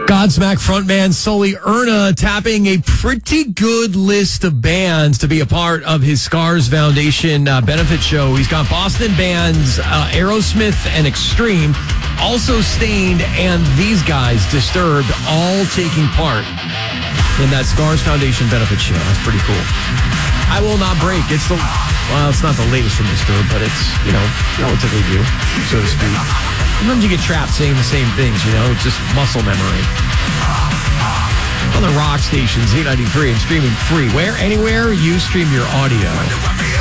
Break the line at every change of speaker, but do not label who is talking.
Godsmack frontman Sully Erna tapping a pretty good list of bands to be a part of his Scars Foundation benefit show. He's got Boston bands Aerosmith and Extreme, also Stained, and these guys, Disturbed, all taking part in that Scars Foundation benefit show. That's pretty cool. I Will Not Break. It's not the latest from Disturbed, but it's, relatively new, so to speak. Sometimes you get trapped saying the same things, it's just muscle memory. On the rock stations, Z93, and streaming free. Where? Anywhere you stream your audio.